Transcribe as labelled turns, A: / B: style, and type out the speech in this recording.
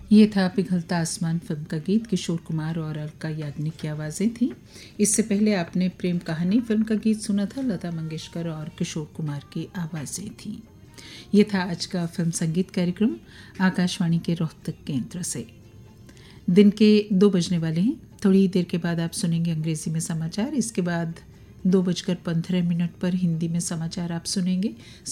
A: ये था पिघलता आसमान फिल्म का गीत। किशोर कुमार और अलका याग्निक की आवाज़ें थीं। इससे पहले आपने प्रेम कहानी फिल्म का गीत सुना था। लता मंगेशकर और किशोर कुमार की आवाज़ें थीं। ये था आज का फिल्म संगीत कार्यक्रम आकाशवाणी के रोहतक केंद्र से। दिन के 2 बजने वाले हैं। थोड़ी देर के बाद आप सुनेंगे अंग्रेजी में समाचार। इसके बाद 2:15 पर हिंदी में समाचार आप सुनेंगे।